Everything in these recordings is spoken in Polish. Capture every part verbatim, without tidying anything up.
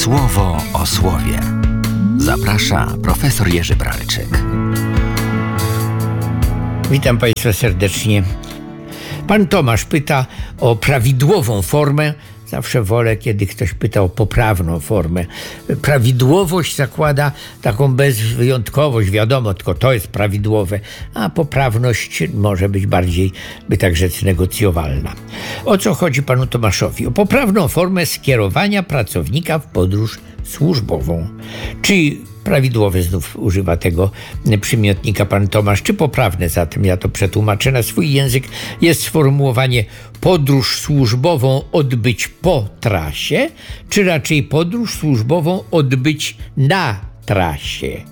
Słowo o słowie. Zaprasza profesor Jerzy Bralczyk. Witam Państwa serdecznie. Pan Tomasz pyta o prawidłową formę. Zawsze wolę, kiedy ktoś pyta o poprawną formę. Prawidłowość zakłada taką bezwyjątkowość, wiadomo, tylko to jest prawidłowe, a poprawność może być bardziej, by tak rzec, negocjowalna. O co chodzi panu Tomaszowi? O poprawną formę skierowania pracownika w podróż służbową. Czy prawidłowe znów używa tego przymiotnika pan Tomasz, czy poprawne, zatem ja to przetłumaczę na swój język, jest sformułowanie podróż służbową odbyć po trasie, czy raczej podróż służbową odbyć na trasie.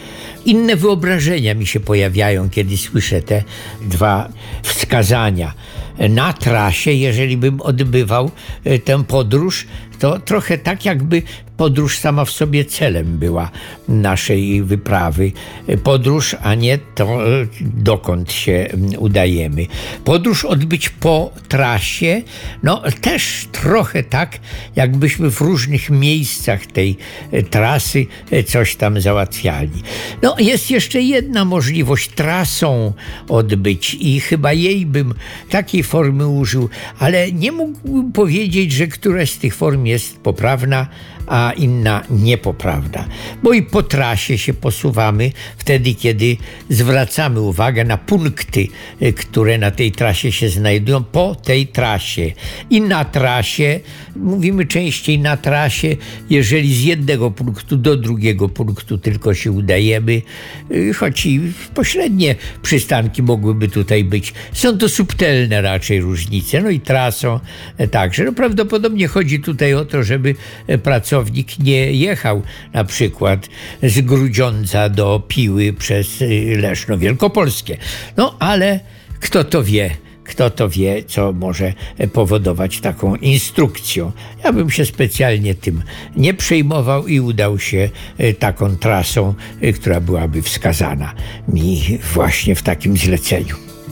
Inne wyobrażenia mi się pojawiają, kiedy słyszę te dwa wskazania. Na trasie, jeżeli bym odbywał tę podróż, to trochę tak, jakby podróż sama w sobie celem była naszej wyprawy. Podróż, a nie to, dokąd się udajemy. Podróż odbyć po trasie, no też trochę tak, jakbyśmy w różnych miejscach tej trasy coś tam załatwiali. No jest jeszcze jedna możliwość, trasą odbyć i chyba jej bym takiej formy użył, ale nie mógłbym powiedzieć, że któraś z tych form jest poprawna, a inna niepoprawna. Bo i po trasie się posuwamy wtedy, kiedy zwracamy uwagę na punkty, które na tej trasie się znajdują, po tej trasie. I na trasie, mówimy częściej na trasie, jeżeli z jednego punktu do drugiego punktu tylko się udajemy, choć i pośrednie przystanki mogłyby tutaj być. Są to subtelne raczej różnice. No i trasą także. No prawdopodobnie chodzi tutaj o to, żeby pracować Pracownik nie jechał na przykład z Grudziądza do Piły przez Leszno Wielkopolskie. No ale kto to wie, kto to wie, co może powodować taką instrukcją. Ja bym się specjalnie tym nie przejmował i udał się taką trasą, która byłaby wskazana mi właśnie w takim zleceniu.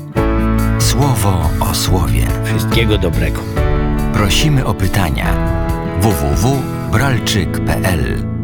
Słowo o słowie. Wszystkiego dobrego. Prosimy o pytania. w w w kropka bralczyk kropka p l